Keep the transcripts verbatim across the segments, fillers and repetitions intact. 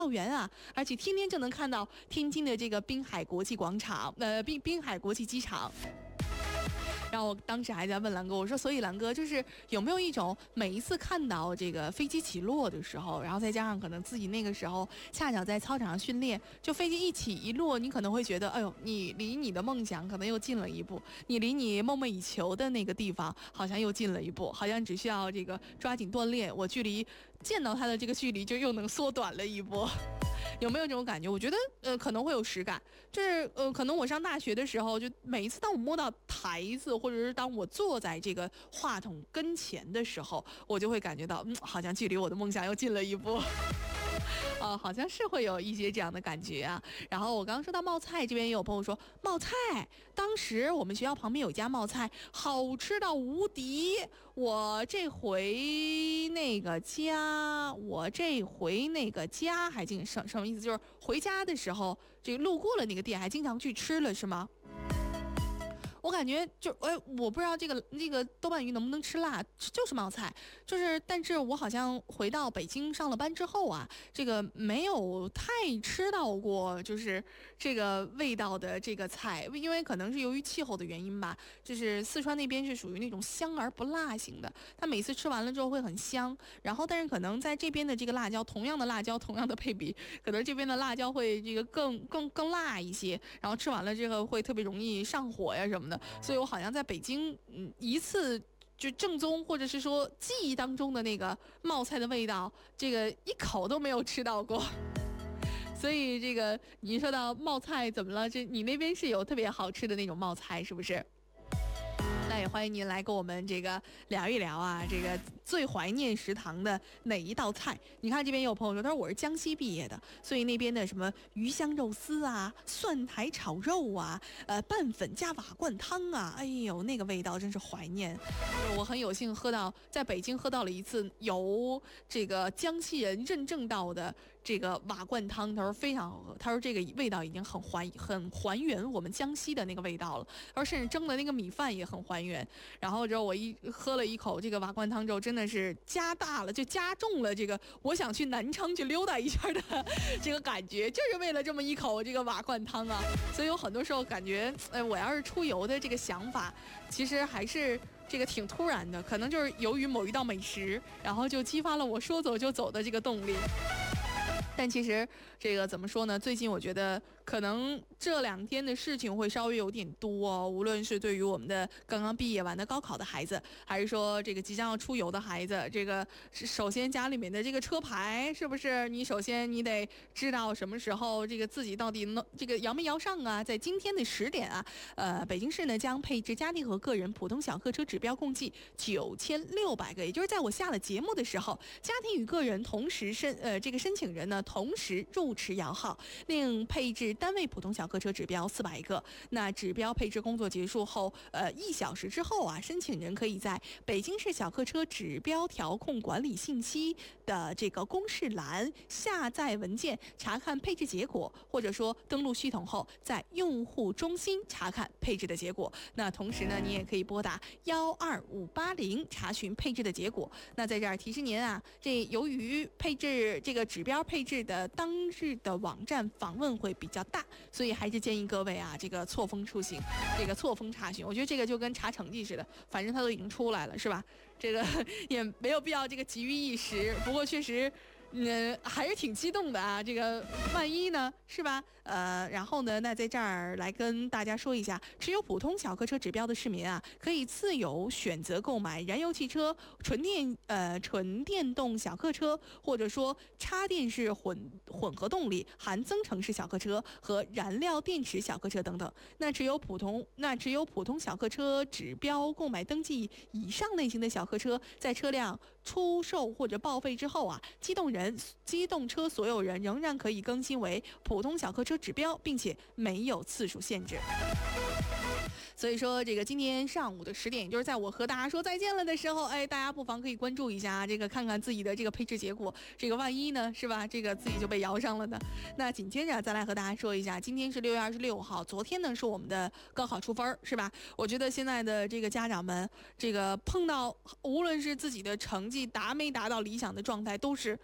园啊，而且天天就能看到天津的这个滨海国际广场，呃，滨滨海国际机场。然后我当时还在问兰哥，我说，所以兰哥就是有没有一种每一次看到这个飞机起落的时候，然后再加上可能自己那个时候恰巧在操场上训练，就飞机一起一落，你可能会觉得，哎呦，你离你的梦想可能又近了一步，你离你梦寐以求的那个地方好像又近了一步，好像只需要这个抓紧锻炼，我距离见到它的这个距离就又能缩短了一步。有没有这种感觉？我觉得呃可能会有实感，就是呃可能我上大学的时候，就每一次当我摸到台子，或者是当我坐在这个话筒跟前的时候，我就会感觉到，嗯，好像距离我的梦想又近了一步。呃，好像是会有一些这样的感觉啊。然后我刚刚说到冒菜，这边也有朋友说冒菜，当时我们学校旁边有一家冒菜，好吃到无敌。我这回那个家，我这回那个家还经什什么意思？就是回家的时候，这个路过了那个店，还经常去吃了，是吗？我感觉就哎，我不知道这个那个豆瓣鱼能不能吃辣，就是冒菜，就是但是我好像回到北京上了班之后啊，这个没有太吃到过就是这个味道的这个菜，因为可能是由于气候的原因吧，就是四川那边是属于那种香而不辣型的，它每次吃完了之后会很香，然后但是可能在这边的这个辣椒，同样的辣椒，同样的配比，可能这边的辣椒会这个更更更辣一些，然后吃完了这个会特别容易上火呀什么的。所以我好像在北京，嗯，一次就正宗或者是说记忆当中的那个冒菜的味道，这个一口都没有吃到过。所以这个你说到冒菜怎么了？这你那边是有特别好吃的那种冒菜，是不是？那也欢迎您来跟我们这个聊一聊啊，这个最怀念食堂的哪一道菜？你看这边有朋友说，他说我是江西毕业的，所以那边的什么鱼香肉丝啊、蒜苔炒肉啊、呃拌粉加瓦罐汤啊，哎呦那个味道真是怀念。我很有幸喝到，在北京喝到了一次由这个江西人认证到的这个瓦罐汤，他说非常好喝，他说这个味道已经很还很还原我们江西的那个味道了，他说甚至蒸的那个米饭也很还原。然后之后我一喝了一口这个瓦罐汤之后，真的是加大了，就加重了这个我想去南昌去溜达一下的这个感觉，就是为了这么一口这个瓦罐汤啊。所以有很多时候感觉，哎，我要是出游的这个想法，其实还是这个挺突然的，可能就是由于某一道美食，然后就激发了我说走就走的这个动力。但其实这个怎么说呢？最近我觉得可能这两天的事情会稍微有点多哦，无论是对于我们的刚刚毕业完的高考的孩子，还是说这个即将要出游的孩子，这个是首先家里面的这个车牌是不是？你首先你得知道什么时候这个自己到底能这个摇没摇上啊？在今天的十点啊，呃，北京市呢将配置家庭和个人普通小客车指标共计九千六百个，也就是在我下了节目的时候，家庭与个人同时申呃这个申请人呢。同时入池摇号，另配置单位普通小客车指标四百个。那指标配置工作结束后，呃，一小时之后啊，申请人可以在北京市小客车指标调控管理信息的这个公示栏下载文件，查看配置结果，或者说登录系统后，在用户中心查看配置的结果。那同时呢，你也可以拨打幺二五八零查询配置的结果。那在这儿提示您啊，这由于配置这个指标配置的当日的网站访问会比较大，所以还是建议各位啊，这个错峰出行，这个错峰查询。我觉得这个就跟查成绩似的，反正它都已经出来了，是吧？这个也没有必要这个急于一时。不过确实。嗯，还是挺激动的啊！这个万一呢，是吧？呃，然后呢，那在这儿来跟大家说一下，持有普通小客车指标的市民啊，可以自由选择购买燃油汽车、纯电呃纯电动小客车，或者说插电式混混合动力含增程式小客车和燃料电池小客车等等。那持有普通那持有普通小客车指标购买登记以上类型的小客车，在车辆出售或者报废之后啊，机动人。机动车所有人仍然可以更新为普通小客车指标，并且没有次数限制。所以说，这个今天上午的十点，也就是在我和大家说再见了的时候，哎，大家不妨可以关注一下这个，看看自己的这个配置结果。这个万一呢，是吧？这个自己就被摇上了呢。那紧接着再来和大家说一下，今天是六月二十六号，昨天呢是我们的高考出分，是吧？我觉得现在的这个家长们，这个碰到无论是自己的成绩达没达到理想的状态，都是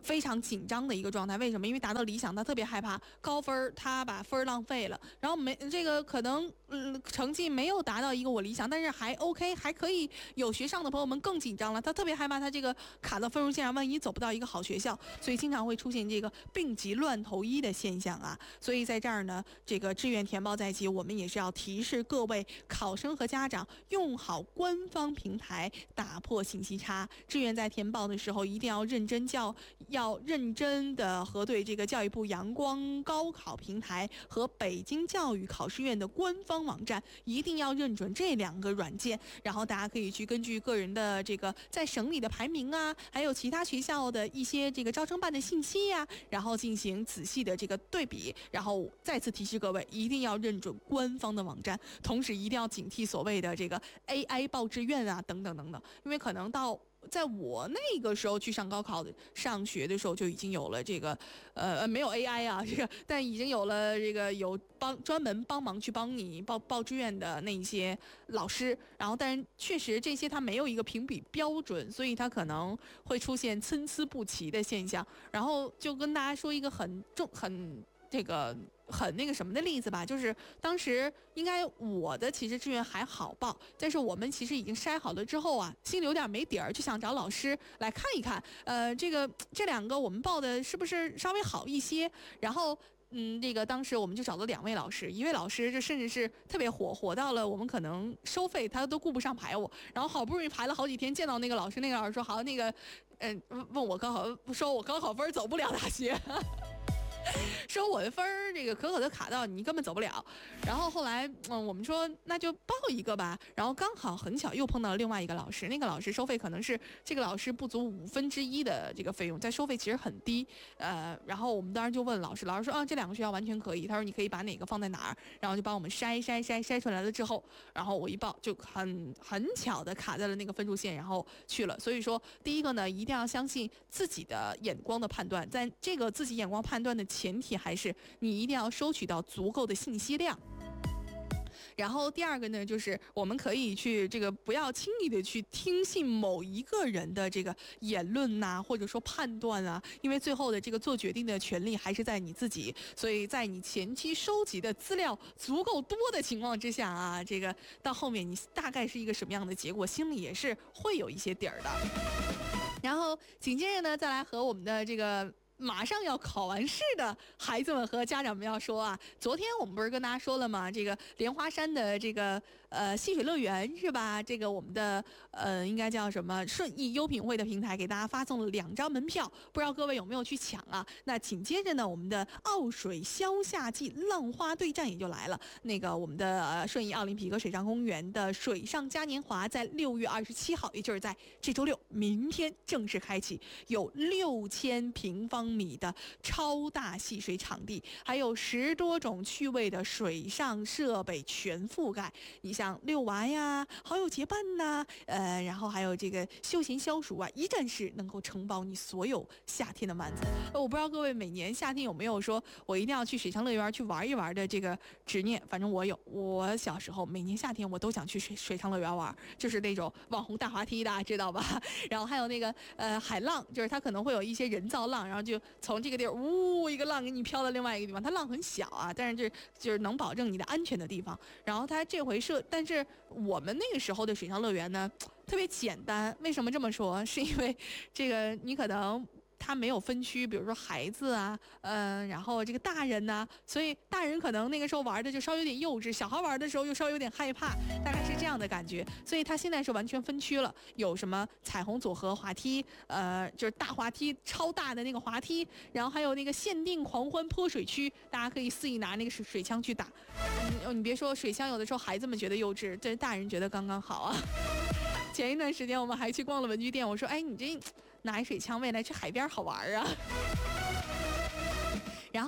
非常紧张的一个状态。为什么？因为达到理想，他特别害怕高分，他把分浪费了，然后没这个可能嗯成绩没有达到一个我理想，但是还 OK 还可以有学上的朋友们更紧张了，他特别害怕他这个卡到分数线上，万一走不到一个好学校，所以经常会出现这个病急乱投医的现象啊。所以在这儿呢，这个志愿填报在即，我们也是要提示各位考生和家长用好官方平台，打破信息差。志愿在填报的时候一定要认真教，要认真的核对这个教育部阳光高考平台和北京教育考试院的官方网站，一定要认准这两个软件，然后大家可以去根据个人的这个在省里的排名啊，还有其他学校的一些这个招生办的信息呀、啊，然后进行仔细的这个对比，然后再次提示各位一定要认准官方的网站，同时一定要警惕所谓的这个 A I 报志愿啊等等等等，因为可能到在我那个时候去上高考的上学的时候就已经有了这个呃没有 A I 啊这个，但已经有了这个有帮专门帮忙去帮你报报志愿的那一些老师，然后但是确实这些它没有一个评比标准，所以它可能会出现参差不齐的现象。然后就跟大家说一个很重很这个很那个什么的例子吧，就是当时应该我的其实志愿还好报，但是我们其实已经筛好了之后啊，心里有点没底儿，就想找老师来看一看，呃，这个这两个我们报的是不是稍微好一些，然后。嗯，这个当时我们就找了两位老师，一位老师这甚至是特别火，火到了我们可能收费他都顾不上排我，然后好不容易排了好几天见到那个老师，那个老师说好，那个，嗯、呃，问我高考，说我高考分走不了大学。说我的分儿这个可可的卡到你根本走不了，然后后来嗯我们说那就报一个吧，然后刚好很巧又碰到了另外一个老师，那个老师收费可能是这个老师不足五分之一的这个费用，在收费其实很低，呃，然后我们当时就问老师，老师说啊这两个学校完全可以，他说你可以把哪个放在哪儿，然后就帮我们筛筛筛筛出来了之后，然后我一报就很很巧的卡在了那个分数线，然后去了。所以说第一个呢，一定要相信自己的眼光的判断，在这个自己眼光判断的前提还是你一定要收取到足够的信息量。然后第二个呢，就是我们可以去这个不要轻易的去听信某一个人的这个言论呐、啊，或者说判断啊，因为最后的这个做决定的权利还是在你自己。所以在你前期收集的资料足够多的情况之下啊，这个到后面你大概是一个什么样的结果，心里也是会有一些底儿的。然后紧接着呢，再来和我们的这个。马上要考完试的孩子们和家长们要说啊，昨天我们不是跟大家说了吗？这个莲花山的这个呃戏水乐园是吧？这个我们的呃应该叫什么顺义优品会的平台给大家发送了两张门票，不知道各位有没有去抢啊？那紧接着呢，我们的澳水消夏季浪花对战也就来了。那个我们的呃顺义奥林匹克水上公园的水上嘉年华在六月二十七号，也就是在这周六，明天正式开启，有六千平方米的超大戏水场地，还有十多种趣味的水上设备全覆盖。你像遛娃呀、好友结伴呐、呃，然后还有这个休闲消暑啊，一站式能够承包你所有夏天的满足。呃，我不知道各位每年夏天有没有说我一定要去水上乐园去玩一玩的这个执念，反正我有。我小时候每年夏天我都想去水水上乐园玩，就是那种网红大滑梯，大家知道吧？然后还有那个呃海浪，就是它可能会有一些人造浪，然后就从这个地儿呜一个浪给你飘到另外一个地方，它浪很小啊，但是就就是能保证你的安全的地方。然后它这回设，但是我们那个时候的水上乐园呢特别简单，为什么这么说？是因为这个你可能。它没有分区，比如说孩子啊，嗯、呃，然后这个大人呐、啊，所以大人可能那个时候玩的就稍微有点幼稚，小孩玩的时候又稍微有点害怕，大概是这样的感觉。所以它现在是完全分区了，有什么彩虹组合滑梯，呃，就是大滑梯，超大的那个滑梯，然后还有那个限定狂欢泼水区，大家可以肆意拿那个水水枪去打。嗯，你别说水枪，有的时候孩子们觉得幼稚，这大人觉得刚刚好啊。前一段时间我们还去逛了文具店，我说，哎，你这拿一水枪，未来去海边好玩啊。然后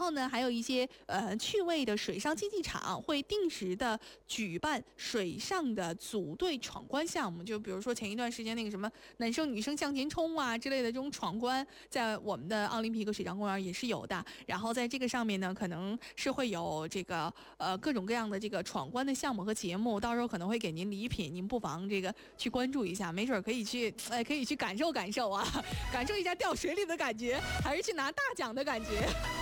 后呢，还有一些呃趣味的水上竞技场会定时的举办水上的组队闯关项目，就比如说前一段时间那个什么男生女生向前冲啊之类的这种闯关，在我们的奥林匹克水上公园也是有的。然后在这个上面呢，可能是会有这个呃各种各样的这个闯关的项目和节目，到时候可能会给您礼品，您不妨这个去关注一下，没准可以去呃可以去感受感受啊，感受一下掉水里的感觉，还是去拿大奖的感觉。